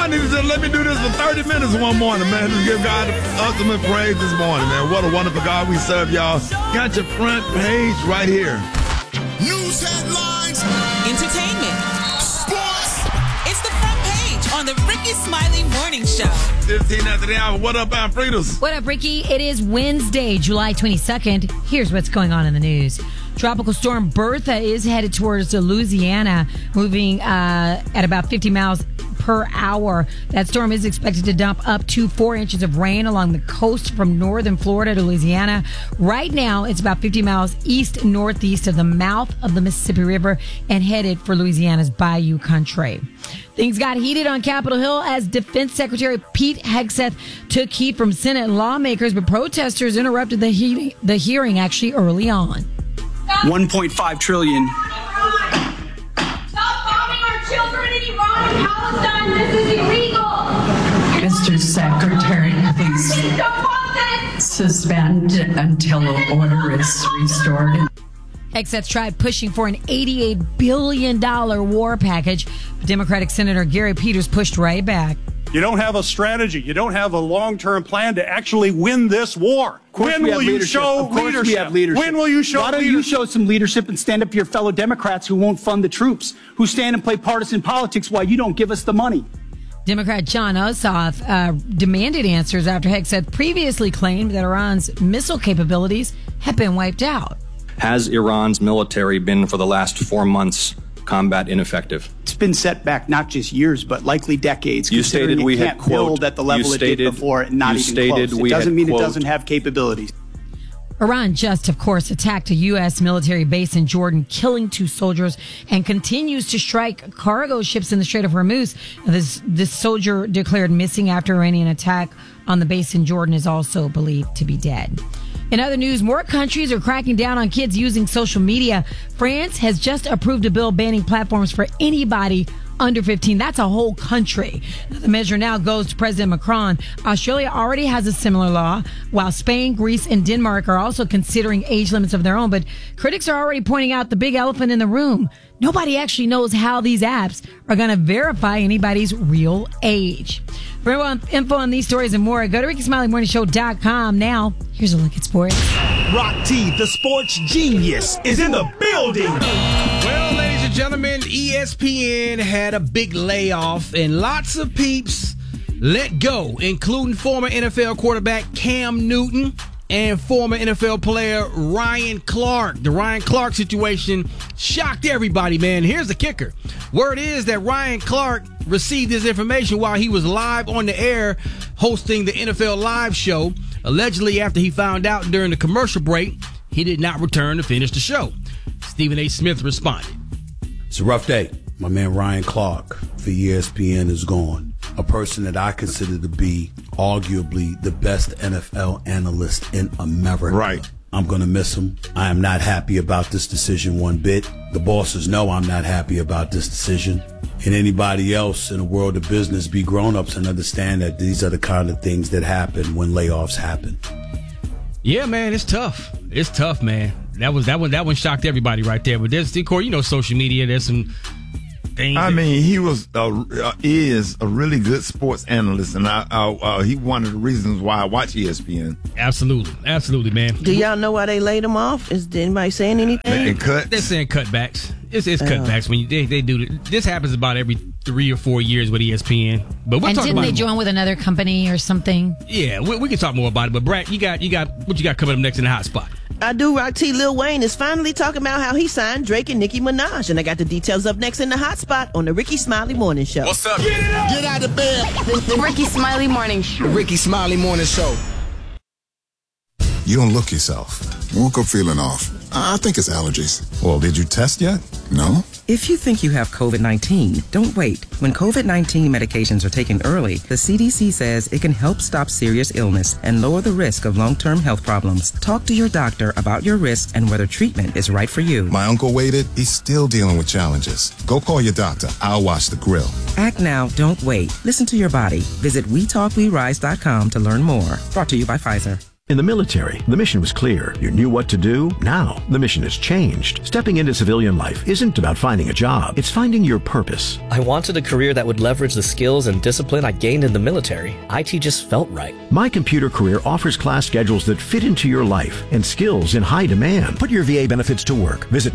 Y'all need to just let me do this for 30 minutes one morning, man. Just give God the ultimate praise this morning, man. What a wonderful God we serve, y'all. Got your front page right here. News headlines. Entertainment. Sports. It's the front page on the Ricky Smiley Morning Show. 15 after the hour. What up, Alfredos? What up, Ricky? It is Wednesday, July 22nd. Here's what's going on in the news. Tropical storm Bertha is headed towards Louisiana, moving at about 50 miles per hour. That storm is expected to dump up to 4 inches of rain along the coast from northern Florida to Louisiana. Right now, it's about 50 miles east-northeast of the mouth of the Mississippi River and headed for Louisiana's Bayou country. Things got heated on Capitol Hill as Defense Secretary Pete Hegseth took heat from Senate lawmakers, but protesters interrupted the hearing actually early on. 1.5 trillion. Stop bombing our children in Iran and Palestine. This is illegal. Mr. Secretary, please suspend until order is restored. Hegseth tried pushing for an $88 billion war package, but Democratic Senator Gary Peters pushed right back. You don't have a strategy. You don't have a long-term plan to actually win this war. When will you show leadership? When will you show leadership? Why don't you show some leadership and stand up to your fellow Democrats who won't fund the troops, who stand and play partisan politics while you don't give us the money? Democrat John Ossoff demanded answers after Hegseth previously claimed that Iran's missile capabilities had been wiped out. Has Iran's military been, for the last 4 months, combat ineffective? It's been set back not just years, but likely decades. You stated we had, can't build at the level it did before, and not even close. It doesn't mean it doesn't have capabilities. Iran just, of course, attacked a U.S. military base in Jordan, killing 2 soldiers, and continues to strike cargo ships in the Strait of Hormuz. This soldier declared missing after Iranian attack on the base in Jordan is also believed to be dead. In other news, more countries are cracking down on kids using social media. France has just approved a bill banning platforms for anybody under 15. That's a whole country. The measure now goes to President Macron. Australia already has a similar law, while Spain, Greece, and Denmark are also considering age limits of their own. But critics are already pointing out the big elephant in the room. Nobody actually knows how these apps are going to verify anybody's real age. For info on these stories and more, go to RickySmileyMorningShow.com. Now, here's a look at sports. Rock T, the sports genius, is in the building. Well, ladies and gentlemen, ESPN had a big layoff and lots of peeps let go, including former NFL quarterback Cam Newton and former NFL player Ryan Clark. The Ryan Clark situation shocked everybody, man. Here's the kicker. Word is that Ryan Clark received this information while he was live on the air hosting the NFL Live show. Allegedly, after he found out during the commercial break, he did not return to finish the show. Stephen A. Smith responded. It's a rough day. My man Ryan Clark for ESPN is gone. A person that I consider to be arguably the best NFL analyst in America. Right. I'm going to miss him. I am not happy about this decision one bit. The bosses know I'm not happy about this decision. And anybody else in the world of business, be grown-ups and understand that these are the kind of things that happen when layoffs happen. Yeah, man, it's tough. It's tough, man. That one shocked everybody right there. But there's, Corey, you know, social media. There's some things. I mean, he is a really good sports analyst, and he one of the reasons why I watch ESPN. Absolutely, man. Do y'all know why they laid him off? Is anybody saying anything? They're saying cutbacks. It's cutbacks when they do it. This happens about every 3 or 4 years with ESPN. But we'll talk didn't about they join with another company or something? Yeah, we can talk more about it. But Brad, you got what you got coming up next in the hot spot? I do. Rock T. Lil Wayne is finally talking about how he signed Drake and Nicki Minaj, and I got the details up next in the hot spot on the Ricky Smiley Morning Show. What's up? Get it up. Get out of bed. The Ricky Smiley Morning Show. The Ricky Smiley Morning Show. You don't look yourself. Woke up feeling off. I think it's allergies. Well, did you test yet? No? If you think you have COVID-19, don't wait. When COVID-19 medications are taken early, the CDC says it can help stop serious illness and lower the risk of long-term health problems. Talk to your doctor about your risks and whether treatment is right for you. My uncle waited. He's still dealing with challenges. Go call your doctor. I'll watch the grill. Act now, don't wait. Listen to your body. Visit WeTalkWeRise.com to learn more. Brought to you by Pfizer. In the military, the mission was clear. You knew what to do. Now, the mission has changed. Stepping into civilian life isn't about finding a job. It's finding your purpose. I wanted a career that would leverage the skills and discipline I gained in the military. IT just felt right. My Computer Career offers class schedules that fit into your life and skills in high demand. Put your VA benefits to work. Visit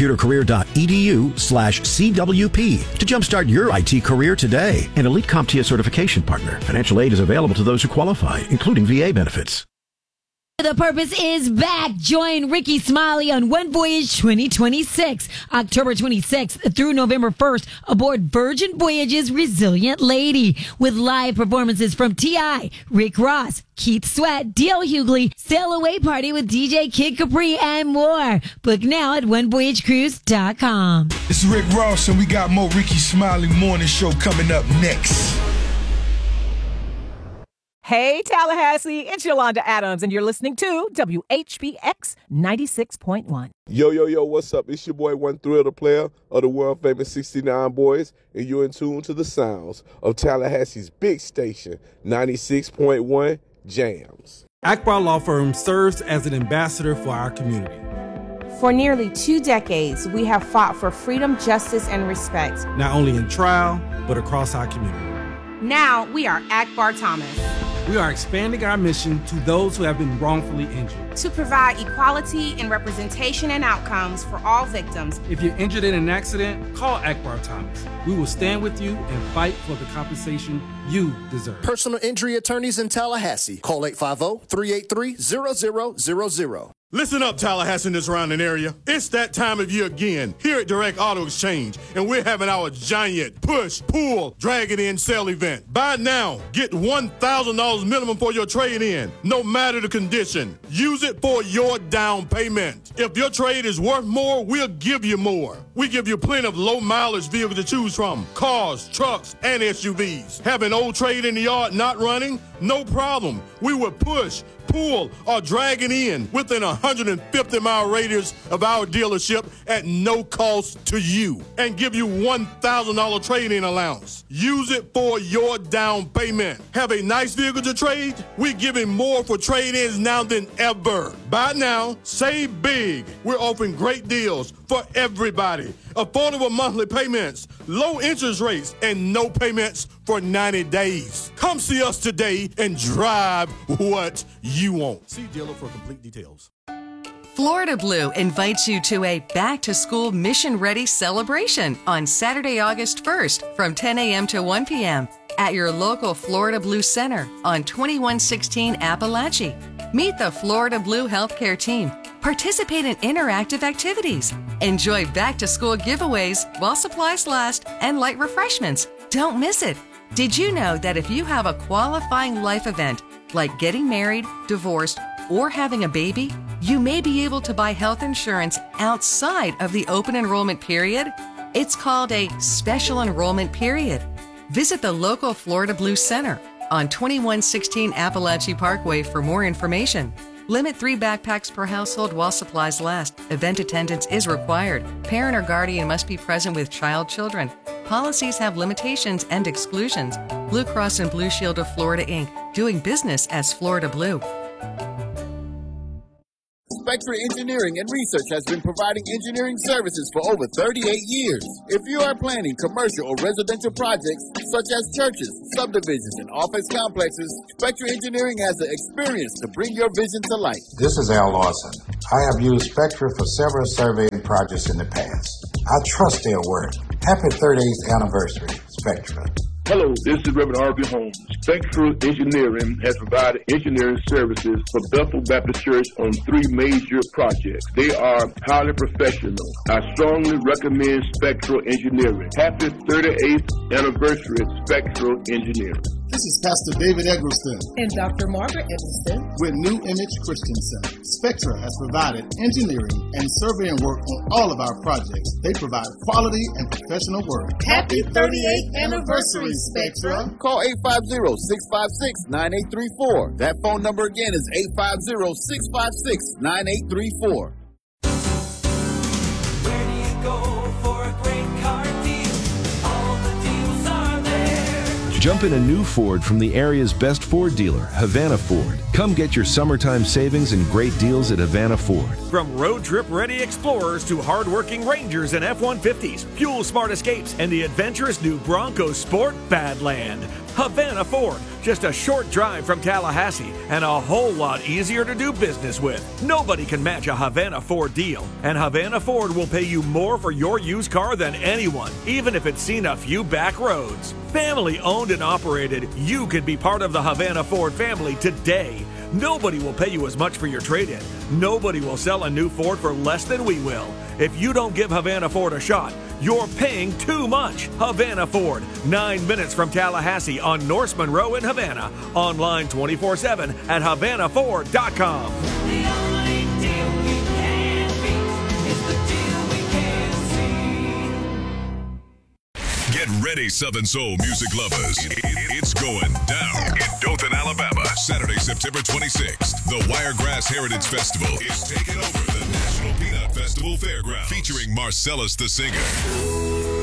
mycomputercareer.edu/CWP to jumpstart your IT career today. An elite CompTIA certification partner. Financial aid is available to those who qualify, including VA benefits. The Purpose is back. Join Ricky Smiley on One Voyage 2026, October 26th through November 1st aboard Virgin Voyage's Resilient Lady with live performances from T.I., Rick Ross, Keith Sweat, D.L. Hughley, Sail Away Party with DJ Kid Capri, and more. Book now at OneVoyageCruise.com. This is Rick Ross, and we got more Ricky Smiley Morning Show coming up next. Hey, Tallahassee, it's Yolanda Adams, and you're listening to WHBX 96.1. Yo, what's up? It's your boy, One Thrill, the player of the world-famous 69 Boys, and you're in tune to the sounds of Tallahassee's big station, 96.1 Jams. Akbar Law Firm serves as an ambassador for our community. For nearly 2 decades, we have fought for freedom, justice, and respect. Not only in trial, but across our community. Now we are Akbar Thomas. We are expanding our mission to those who have been wrongfully injured. To provide equality and representation and outcomes for all victims. If you're injured in an accident, call Akbar Thomas. We will stand with you and fight for the compensation you deserve. Personal injury attorneys in Tallahassee. Call 850-383-0000. Listen up, Tallahassee and the surrounding area. It's that time of year again here at Direct Auto Exchange, and we're having our giant push, pull, drag it in sale event. Buy now, get $1,000 minimum for your trade-in, no matter the condition. Use it for your down payment. If your trade is worth more, we'll give you more. We give you plenty of low-mileage vehicles to choose from, cars, trucks, and SUVs. Have an old trade in the yard not running? No problem. We will push, pull, or drag it in within a 150-mile radius of our dealership at no cost to you and give you $1,000 trade-in allowance. Use it for your down payment. Have a nice vehicle to trade? We're giving more for trade-ins now than ever. Buy now, save big. We're offering great deals for everybody. Affordable monthly payments, low interest rates, and no payments for 90 days. Come see us today and drive what you want. See dealer for complete details. Florida Blue invites you to a back-to-school mission-ready celebration on Saturday, August 1st from 10 a.m. to 1 p.m. at your local Florida Blue Center on 2116 Appalachia. Meet the Florida Blue Healthcare team. Participate in interactive activities. Enjoy back-to-school giveaways while supplies last and light refreshments. Don't miss it. Did you know that if you have a qualifying life event like getting married, divorced, or having a baby, you may be able to buy health insurance outside of the open enrollment period? It's called a special enrollment period. Visit the local Florida Blue Center on 2116 Appalachia Parkway for more information. Limit 3 backpacks per household while supplies last. Event attendance is required. Parent or guardian must be present with children. Policies have limitations and exclusions. Blue Cross and Blue Shield of Florida, Inc., doing business as Florida Blue. Spectra Engineering and Research has been providing engineering services for over 38 years. If you are planning commercial or residential projects such as churches, subdivisions, and office complexes, Spectra Engineering has the experience to bring your vision to life. This is Al Lawson. I have used Spectra for several surveying projects in the past. I trust their work. Happy 30th anniversary, Spectra. Hello, this is Reverend R.B. Holmes. Spectral Engineering has provided engineering services for Bethel Baptist Church on 3 major projects. They are highly professional. I strongly recommend Spectral Engineering. Happy 38th anniversary, Spectral Engineering. This is Pastor David Eggleston and Dr. Margaret Eggleston with New Image Christian Center. Spectra has provided engineering and surveying work on all of our projects. They provide quality and professional work. Happy 38th anniversary, Spectra. Call 850-656-9834. That phone number again is 850-656-9834. Where do you go for a great car deal? All the deals are there. Jump in a new Ford from the area's best Ford dealer, Havana Ford. Come get your summertime savings and great deals at Havana Ford. From road trip ready Explorers to hard-working Rangers and F-150s, fuel-smart Escapes, and the adventurous new Bronco Sport Badland. Havana Ford, just a short drive from Tallahassee and a whole lot easier to do business with. Nobody can match a Havana Ford deal, and Havana Ford will pay you more for your used car than anyone, even if it's seen a few back roads. Family owned and operated, you can be part of the Havana Ford family today. Nobody will pay you as much for your trade-in. Nobody will sell a new Ford for less than we will. If you don't give Havana Ford a shot, you're paying too much. Havana Ford, 9 minutes from Tallahassee on Norseman Row in Havana. Online 24/7 at HavanaFord.com. The only deal we can beat is the deal we can see. Get ready, Southern Soul music lovers. It's going down in Dothan, Alabama. Saturday, September 26th. The Wiregrass Heritage Festival is taking over the National Peanut Festival Fairgrounds, featuring Marcellus the Singer,